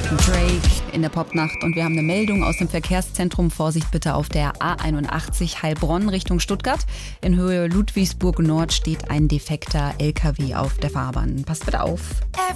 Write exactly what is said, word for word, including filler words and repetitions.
Drake in der Popnacht und wir haben eine Meldung aus dem Verkehrszentrum. Vorsicht bitte auf der A einundachtzig Heilbronn Richtung Stuttgart. In Höhe Ludwigsburg Nord steht ein defekter L K W auf der Fahrbahn. Passt bitte auf.